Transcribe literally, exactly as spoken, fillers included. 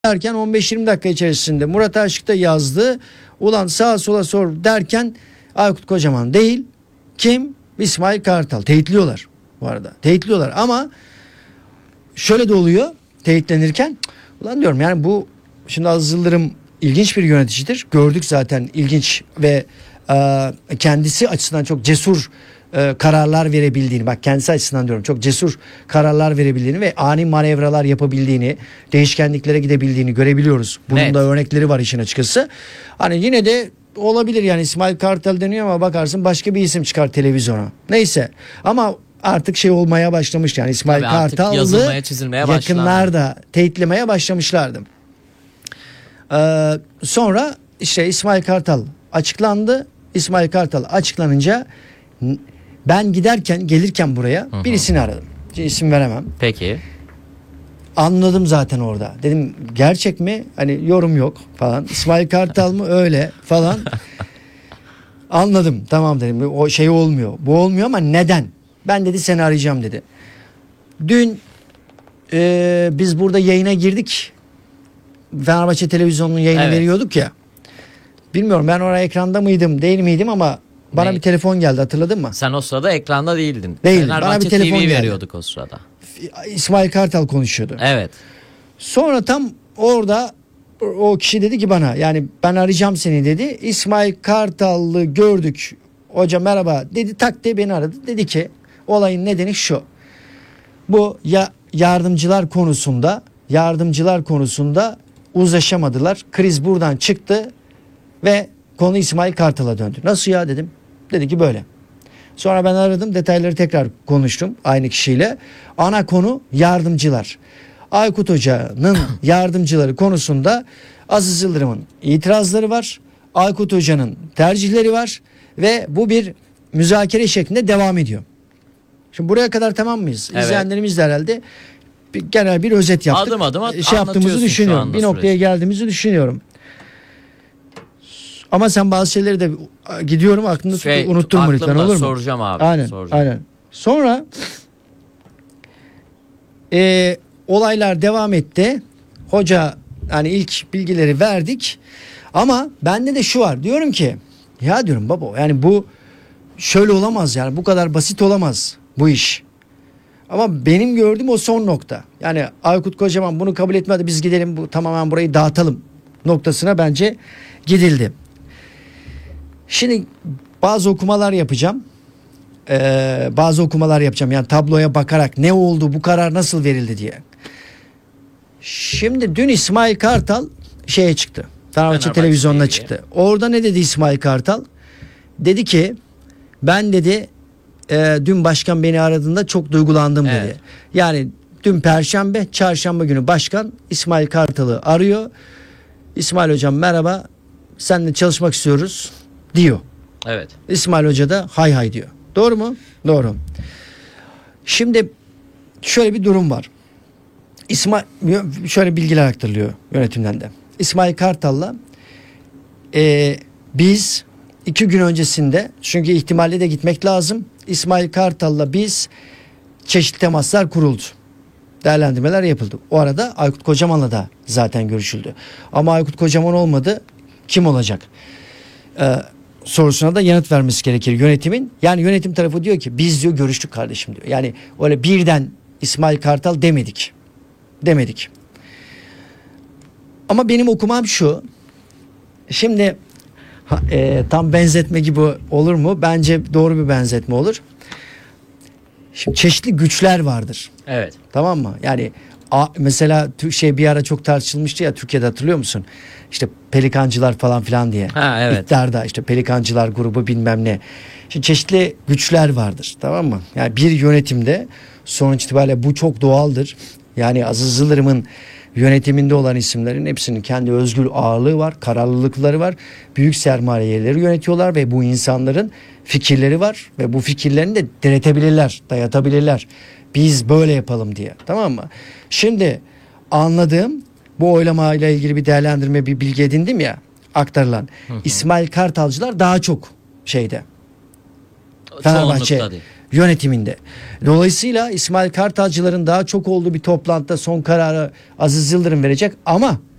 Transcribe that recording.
derken on beş yirmi dakika içerisinde Murat Aşık da yazdı. Ulan sağa sola sor derken Aykut Kocaman değil. Kim? İsmail Kartal. Teyitliyorlar bu arada. Teyitliyorlar ama şöyle de oluyor teyitlenirken. Ulan diyorum yani bu şimdi Aziz Yıldırım ilginç bir yöneticidir. Gördük zaten ilginç ve e, kendisi açısından çok cesur e, kararlar verebildiğini, bak kendisi açısından diyorum, çok cesur kararlar verebildiğini ve ani manevralar yapabildiğini, değişkenliklere gidebildiğini görebiliyoruz. Bunun evet. da örnekleri var işin açıkçası. Hani yine de olabilir yani İsmail Kartal deniyor ama bakarsın başka bir isim çıkar televizyona. Neyse ama artık şey olmaya başlamış yani İsmail Kartal'ı yakınlarda teyitlemeye başlamışlardı. Ee, sonra işte İsmail Kartal açıklandı. İsmail Kartal açıklanınca ben giderken gelirken buraya hı hı. birisini aradım. İsim veremem. Peki. Anladım zaten orada. Dedim gerçek mi? Hani yorum yok falan. İsmail Kartal mı? Öyle falan. Anladım. Tamam dedim. O şey olmuyor. Bu olmuyor ama neden? Ben dedi seni arayacağım dedi. Dün e, biz burada yayına girdik. Fenerbahçe televizyonunun yayını evet. veriyorduk ya. Bilmiyorum ben oraya ekranda mıydım değil miydim ama bana ne? bir telefon geldi, hatırladın mı? Sen o sırada ekranda değildin. Değil. Bana bir telefon T V geldi. veriyorduk o sırada. İsmail Kartal konuşuyordu. Evet. Sonra tam orada o kişi dedi ki bana, yani ben arayacağım seni dedi. İsmail Kartal'ı gördük. Hocam merhaba dedi, tak diye beni aradı. Dedi ki olayın nedeni şu. Bu ya yardımcılar konusunda yardımcılar konusunda uzlaşamadılar. Kriz buradan çıktı ve konu İsmail Kartal'a döndü. Nasıl ya dedim. Dedi ki böyle. Sonra ben aradım, detayları tekrar konuştum aynı kişiyle. Ana konu yardımcılar. Aykut Hoca'nın yardımcıları konusunda Aziz Yıldırım'ın itirazları var. Aykut Hoca'nın tercihleri var ve bu bir müzakere şeklinde devam ediyor. Şimdi buraya kadar tamam mıyız? Evet. İzleyenlerimiz de herhalde bir, genel bir özet yaptık. Adım adım şey yaptığımızı düşünüyorum. Bir noktaya süreci. geldiğimizi düşünüyorum. Ama sen bazı şeyleri de gidiyorum aklında şey, unutturma lütfen, olur mu? Soracağım abi. Aynen. Soracağım. Aynen. Sonra e, olaylar devam etti. Hoca hani ilk bilgileri verdik. Ama bende de şu var. Diyorum ki ya diyorum baba yani bu şöyle olamaz, yani bu kadar basit olamaz bu iş. Ama benim gördüğüm o son nokta. Yani Aykut Kocaman bunu kabul etmedi, biz gidelim bu tamamen burayı dağıtalım noktasına bence gidildi. Şimdi bazı okumalar yapacağım. Ee, bazı okumalar yapacağım. Yani tabloya bakarak ne oldu, bu karar nasıl verildi diye. Şimdi dün İsmail Kartal şeye çıktı. Fenerbahçe televizyonuna çıktı. Orada ne dedi İsmail Kartal? Dedi ki ben dedi e, dün başkan beni aradığında çok duygulandım evet. dedi. Yani dün Perşembe, Çarşamba günü başkan İsmail Kartal'ı arıyor. İsmail hocam merhaba, seninle çalışmak istiyoruz diyor. Evet. İsmail Hoca da hay hay diyor. Doğru mu? Doğru. Şimdi şöyle bir durum var. İsmail şöyle bilgiler aktarılıyor yönetimden de. İsmail Kartal'la e, biz iki gün öncesinde, çünkü ihtimalle de gitmek lazım, İsmail Kartal'la biz çeşitli temaslar kuruldu. Değerlendirmeler yapıldı. O arada Aykut Kocaman'la da zaten görüşüldü. Ama Aykut Kocaman olmadı. Kim olacak? Ee, sorusuna da yanıt vermesi gerekir yönetimin. Yani yönetim tarafı diyor ki biz diyor görüştük kardeşim diyor. Yani öyle birden İsmail Kartal demedik. Demedik. Ama benim okumam şu. Şimdi e, tam benzetme gibi olur mu? Bence doğru bir benzetme olur. Şimdi çeşitli güçler vardır. Evet. Tamam mı? Yani a, mesela şey bir ara çok tartışılmıştı ya Türkiye'de, hatırlıyor musun? İşte pelikancılar falan filan diye. Ha, evet. İktidarda işte pelikancılar grubu bilmem ne. Şimdi çeşitli güçler vardır. Tamam mı? Yani bir yönetimde sonuç itibariyle bu çok doğaldır. Yani Aziz Yıldırım'ın yönetiminde olan isimlerin hepsinin kendi özgür ağırlığı var, kararlılıkları var. Büyük sermayeleri yönetiyorlar ve bu insanların fikirleri var ve bu fikirlerini de diretebilirler, dayatabilirler. Biz böyle yapalım diye. Tamam mı? Şimdi anladığım, bu oylamayla ilgili bir değerlendirme, bir bilgi edindim ya, aktarılan. Hı hı. İsmail Kartalcılar daha çok şeyde. Fenerbahçe yönetiminde. Dolayısıyla İsmail Kartalcıların daha çok olduğu bir toplantıda son kararı Aziz Yıldırım verecek ama